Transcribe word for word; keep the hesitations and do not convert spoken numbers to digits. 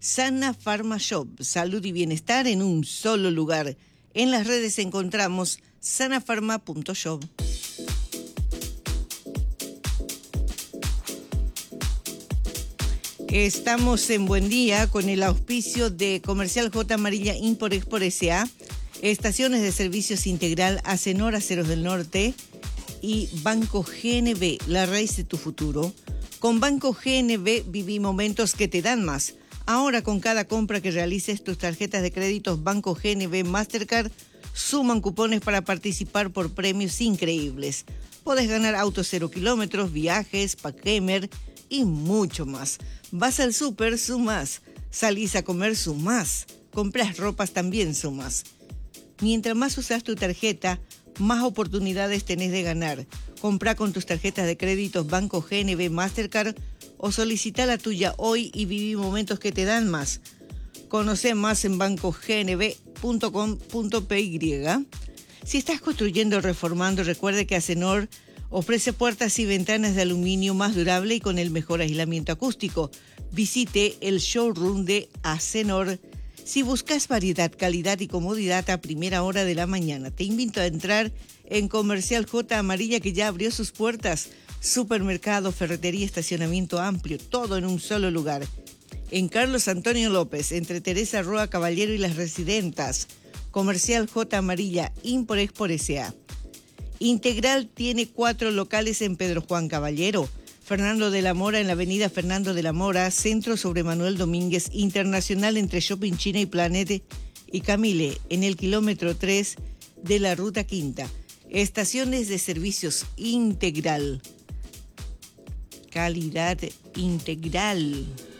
Sana Pharma Shop, salud y bienestar en un solo lugar. En las redes encontramos sanafarma punto shop. Estamos en Buen Día con el auspicio de Comercial J. Amarilla Import Export S A, Estaciones de Servicios Integral, Acenor Aceros del Norte y Banco G N B, la raíz de tu futuro. Con Banco G N B viví momentos que te dan más. Ahora con cada compra que realices, tus tarjetas de créditos Banco G N B Mastercard suman cupones para participar por premios increíbles. Podés ganar autos cero kilómetros, viajes, Packgamer y mucho más. Vas al súper, sumas. Salís a comer, sumás. Compras ropas, también sumas. Mientras más usas tu tarjeta, más oportunidades tenés de ganar. Comprá con tus tarjetas de créditos Banco G N B Mastercard o solicita la tuya hoy y viví momentos que te dan más. Conoce más en banco g n b punto com punto p y. Si estás construyendo o reformando, recuerde que Acenor ofrece puertas y ventanas de aluminio más durable y con el mejor aislamiento acústico. Visite el showroom de Acenor. Si buscas variedad, calidad y comodidad a primera hora de la mañana, te invito a entrar en Comercial J. Amarilla, que ya abrió sus puertas. Supermercado, ferretería, estacionamiento amplio, todo en un solo lugar. En Carlos Antonio López, entre Teresa Roa Caballero y Las Residentas. Comercial J. Amarilla, Import Export S A. Integral tiene cuatro locales en Pedro Juan Caballero, Fernando de la Mora en la avenida Fernando de la Mora, Centro sobre Manuel Domínguez, Internacional entre Shopping China y Planete, y Camile en el kilómetro tres de la Ruta Quinta. Estaciones de servicios Integral. Calidad integral.